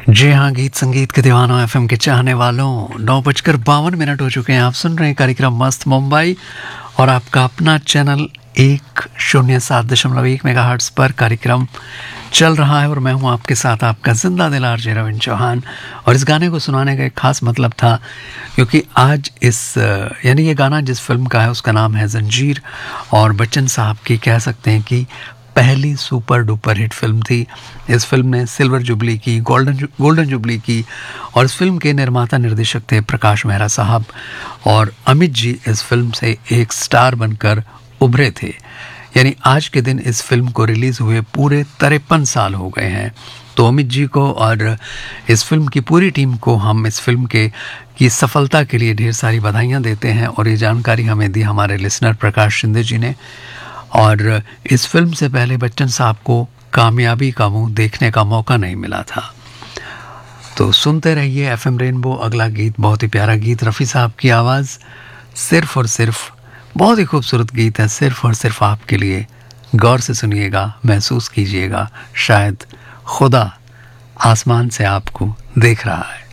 जी हाँ, गीत संगीत के दीवानों, एफएम के चाहने वालों, 9:52 हो चुके हैं। आप सुन रहे हैं कार्यक्रम मस्त मुंबई और आपका अपना चैनल 107.1 मेगाहर्ट्ज़ पर कार्यक्रम चल रहा है और मैं हूं आपके साथ आपका जिंदा दिल आरजे रविंद्र चौहान। और इस गाने को सुनाने का एक खास मतलब था क्योंकि आज यानी ये गाना जिस फिल्म का है उसका नाम है जंजीर और बच्चन साहब की कह सकते हैं कि पहली सुपर डुपर हिट फिल्म थी। इस फिल्म ने सिल्वर जुबली की, गोल्डन जुबली की और इस फिल्म के निर्माता निर्देशक थे प्रकाश मेहरा साहब और अमित जी इस फिल्म से एक स्टार बनकर उभरे थे। यानी आज के दिन इस फिल्म को रिलीज़ हुए पूरे 53 साल हो गए हैं। तो अमित जी को और इस फिल्म की पूरी टीम को हम इस फिल्म की सफलता के लिए ढेर सारी बधाइयाँ देते हैं। और ये जानकारी हमें दी हमारे लिसनर प्रकाश शिंदे जी ने। और इस फिल्म से पहले बच्चन साहब को कामयाबी का मुंह देखने का मौका नहीं मिला था। तो सुनते रहिए एफएम रेनबो। अगला गीत बहुत ही प्यारा गीत, रफ़ी साहब की आवाज़, सिर्फ और सिर्फ बहुत ही खूबसूरत गीत है, सिर्फ और सिर्फ आपके लिए। गौर से सुनिएगा, महसूस कीजिएगा, शायद खुदा आसमान से आपको देख रहा है।